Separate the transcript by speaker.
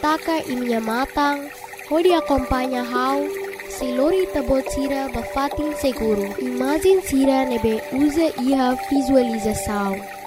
Speaker 1: bataka iminya matang, hodi acompanha hau, se lori tabot sira bafatin seguro. Imagem sira nebe usa iha visualização.